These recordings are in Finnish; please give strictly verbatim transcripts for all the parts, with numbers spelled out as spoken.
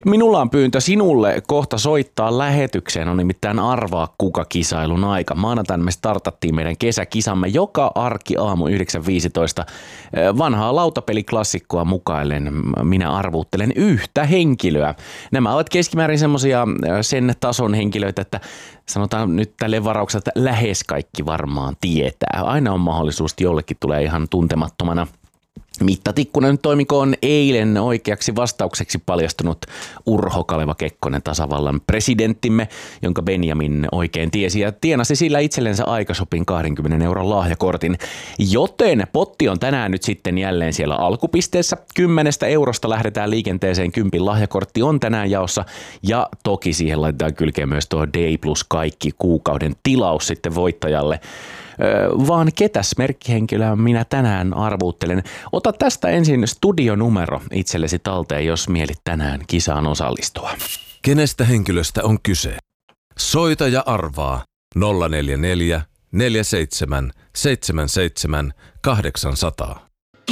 Minulla on pyyntö sinulle kohta soittaa lähetykseen, on nimittäin Arvaa kuka-kisailun aika. Maanantaina me startattiin meidän kesäkisamme joka arki aamu yhdeksän viisitoista. Vanhaa lautapeliklassikkoa mukaillen minä arvuuttelen yhtä henkilöä. Nämä ovat keskimäärin semmoisia sen tason henkilöitä, että sanotaan nyt tälle varauksella, että lähes kaikki varmaan tietää. Aina on mahdollisuus, että jollekin tulee ihan tuntemattomana. Mitta Tikkunen toimikoon eilen oikeaksi vastaukseksi paljastunut Urho Kaleva Kekkonen, tasavallan presidenttimme, jonka Benjamin oikein tiesi ja tienasi sillä itsellensä aikashopin kaksikymmentä euron lahjakortin. Joten potti on tänään nyt sitten jälleen siellä alkupisteessä. Kymmenestä eurosta lähdetään liikenteeseen, kympin lahjakortti on tänään jaossa ja toki siihen laitetaan kylkeen myös tuo Day Plus kaikki kuukauden tilaus sitten voittajalle. Vaan ketäs merkkihenkilöä minä tänään arvuuttelen. Ota tästä ensin studionumero itsellesi talteen, jos mielit tänään kisaan osallistua. Kenestä henkilöstä on kyse? Soita ja arvaa nolla neljä neljä neljä seitsemän seitsemän seitsemän kahdeksan nolla nolla.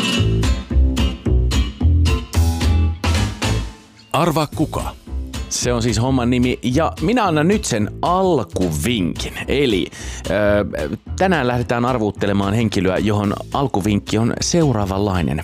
Arvaa kuka? Se on siis homman nimi ja minä annan nyt sen alkuvinkin. Eli ö, tänään lähdetään arvuuttelemaan henkilöä, johon alkuvinkki on seuraavanlainen.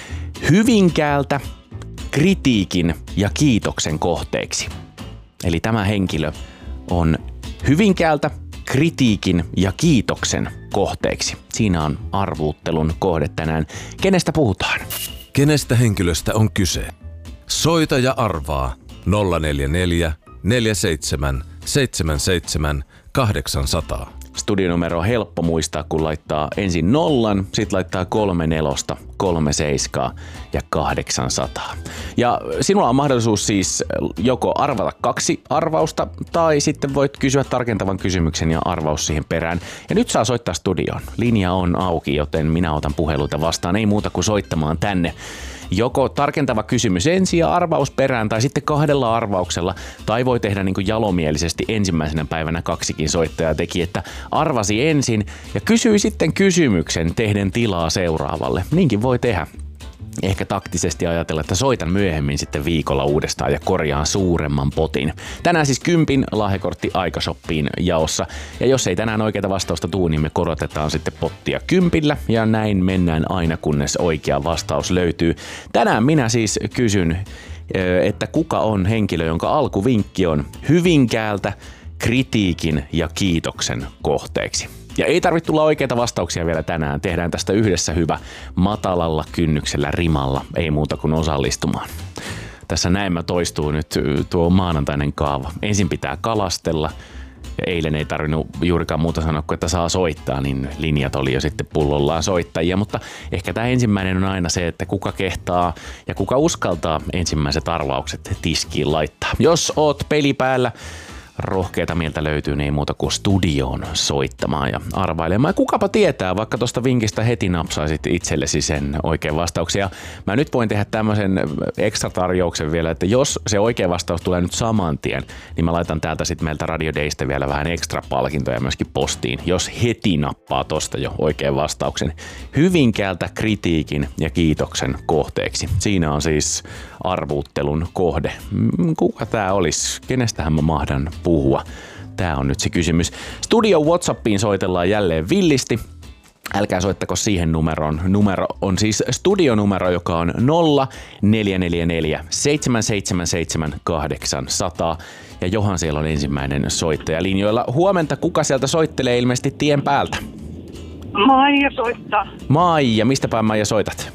Hyvinkäältä kritiikin ja kiitoksen kohteeksi. Eli tämä henkilö on Hyvinkäältä kritiikin ja kiitoksen kohteeksi. Siinä on arvuuttelun kohde tänään. Kenestä puhutaan? Kenestä henkilöstä on kyse? Soita ja arvaa nolla neljä neljä neljä seitsemän seitsemän seitsemän kahdeksan nolla nolla. Studionumero on helppo muistaa, kun laittaa ensin nollan, sitten laittaa kolme nelosta, kolme seiskaa ja kahdeksansataa. Ja sinulla on mahdollisuus siis joko arvata kaksi arvausta tai sitten voit kysyä tarkentavan kysymyksen ja arvaus siihen perään. Ja nyt saa soittaa studioon. Linja on auki, joten minä otan puheluita vastaan. Ei muuta kuin soittamaan tänne. Joko tarkentava kysymys ensin ja arvaus perään tai sitten kahdella arvauksella. Tai voi tehdä niin kuin jalomielisesti ensimmäisenä päivänä kaksikin soittajaa teki, että arvasi ensin ja kysyi sitten kysymyksen tehden tilaa seuraavalle. Niinkin voi tehdä. Ehkä taktisesti ajatella, että soitan myöhemmin sitten viikolla uudestaan ja korjaan suuremman potin. Tänään siis kympin lahjakortti aikashoppiin jaossa. Ja jos ei tänään oikeaa vastausta tuu, niin me korotetaan sitten pottia kympillä. Ja näin mennään aina, kunnes oikea vastaus löytyy. Tänään minä siis kysyn, että kuka on henkilö, jonka alkuvinkki on Hyvinkäältä kritiikin ja kiitoksen kohteeksi. Ja ei tarvitse tulla oikeita vastauksia vielä tänään. Tehdään tästä yhdessä hyvä matalalla kynnyksellä rimalla. Ei muuta kuin osallistumaan. Tässä näemmä toistuu nyt tuo maanantainen kaava. Ensin pitää kalastella. Ja eilen ei tarvinnut juurikaan muuta sanoa kuin, että saa soittaa, niin linjat oli jo sitten pullollaan soittajia. Mutta ehkä tämä ensimmäinen on aina se, että kuka kehtaa ja kuka uskaltaa ensimmäiset arvaukset tiskiin laittaa. Jos oot peli päällä, rohkeita mieltä löytyy, niin ei muuta kuin studioon soittamaan ja arvailemaan. Ja kukapa tietää, vaikka tuosta vinkistä heti napsaisit itsellesi sen oikean vastauksen. Ja mä nyt voin tehdä tämmöisen ekstra tarjouksen vielä, että jos se oikea vastaus tulee nyt saman tien, niin mä laitan täältä sitten meiltä Radio Daystä vielä vähän ekstra palkintoja myöskin postiin, jos heti nappaa tosta jo oikean vastauksen. Hyvinkäältä kritiikin ja kiitoksen kohteeksi. Siinä on siis arvuuttelun kohde. Kuka tää olisi? Kenestähän mä mahdan puhua? Tää on nyt se kysymys. Studio WhatsAppiin soitellaan jälleen villisti. Älkää soittako siihen numeroon. Numero on siis studionumero, joka on nolla neljä neljä neljä seitsemän seitsemän seitsemän kahdeksan nolla nolla. Ja johan siellä on ensimmäinen soittaja linjoilla. Huomenta, kuka sieltä soittelee ilmeisesti tien päältä? Maija soittaa. Maija, mistä päin Maija soitat?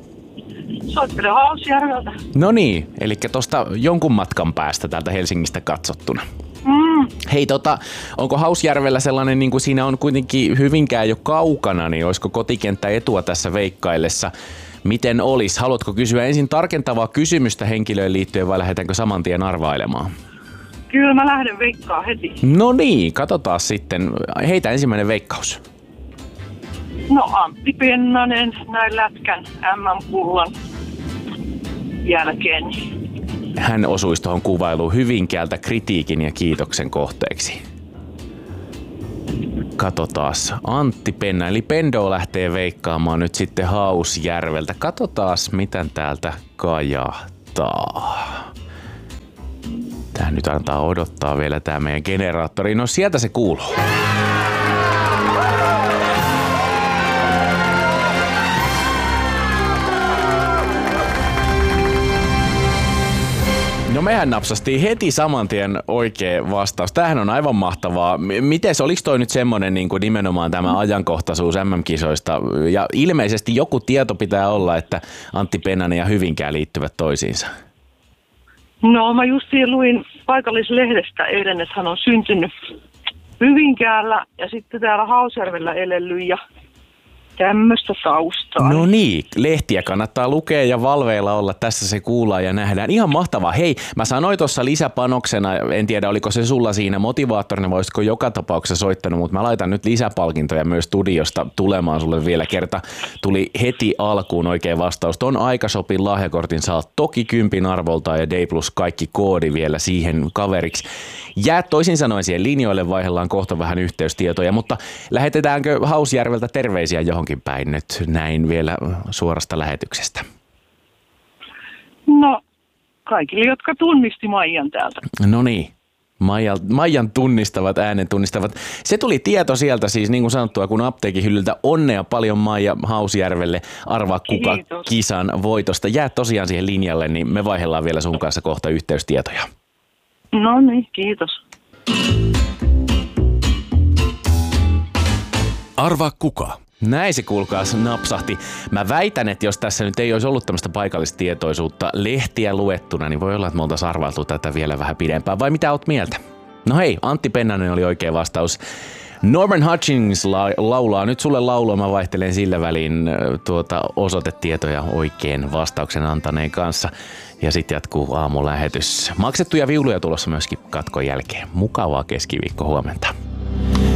Soittele Hausjärveltä. No niin, eli tosta jonkun matkan päästä täältä Helsingistä katsottuna. Mm. Hei tota, onko Hausjärvellä sellainen, niin kuin siinä on kuitenkin Hyvinkään jo kaukana, niin olisiko kotikenttä etua tässä veikkaillessa? Miten olisi? Haluatko kysyä ensin tarkentavaa kysymystä henkilöön liittyen vai lähdetäänkö saman tien arvailemaan? Kyllä mä lähden veikkaa heti. No niin, katsotaan sitten. Heitä ensimmäinen veikkaus. No Antti Pennanen näin lätkän M M-pullan jälkeen. Hän osuisi tuohon kuvailuun Hyvinkäältä kritiikin ja kiitoksen kohteeksi. Katsotaas. Antti Penna, eli Pendo lähtee veikkaamaan nyt sitten Hausjärveltä. Katsotaas, miten täältä kajahtaa. Tää nyt antaa odottaa vielä tää meidän generaattori. No sieltä se kuuluu. No mehän napsastiin heti saman tien oikea vastaus. Tämähän on aivan mahtavaa. Mites, oliko toi nyt semmoinen niin kuin nimenomaan tämä ajankohtaisuus M M-kisoista? Ja ilmeisesti joku tieto pitää olla, että Antti Pennanen ja Hyvinkää liittyvät toisiinsa. No mä justiin luin paikallislehdestä eilen, että hän on syntynyt Hyvinkäällä ja sitten täällä Hausjärvellä elellyt ja tämmöistä taustaa. No niin, lehtiä kannattaa lukea ja valveilla olla. Tässä se kuullaan ja nähdään. Ihan mahtavaa. Hei, mä sanoin tuossa lisäpanoksena, en tiedä oliko se sulla siinä motivaattorina, voisitko joka tapauksessa soittanut, mutta mä laitan nyt lisäpalkintoja myös studiosta tulemaan sulle vielä kerta. Tuli heti alkuun oikein vastaus. Ton Aikashopin lahjakortin saat toki kympin arvolta ja D plus kaikki koodi vielä siihen kaveriksi. Jää toisin sanoen siihen linjoille, vaihdellaan kohta vähän yhteystietoja, mutta lähetetäänkö Hausjärveltä terveisiä johonkin päin nyt näin vielä suorasta lähetyksestä? No, kaikille, jotka tunnisti Maijan täältä. No niin, Maijan, Maijan tunnistavat, äänen tunnistavat. Se tuli tieto sieltä siis niin kuin sanottua, kun apteekin hyllyltä. Onnea paljon Maija Hausjärvelle. Arvaa kuka Kiitos. Kisan voitosta. Jää tosiaan siihen linjalle, niin me vaihdellaan vielä sun kanssa kohta yhteystietoja. No niin, kiitos. Arvaa kuka? Näin se kuulkaas napsahti. Mä väitän, että jos tässä nyt ei olisi ollut tämmöistä paikallista tietoisuutta lehtiä luettuna, niin voi olla, että me oltaisiin arvailtu tätä vielä vähän pidempään. Vai mitä oot mieltä? No hei, Antti Pennanen oli oikea vastaus. Norman Hutchins la- laulaa. Nyt sulle laulua, mä vaihtelen sillä väliin tuota osoitetietoja oikein vastauksen antaneen kanssa. Ja sitten jatkuu aamulähetys. Maksettuja viuluja tulossa myöskin katkon jälkeen. Mukavaa keskiviikko huomenta.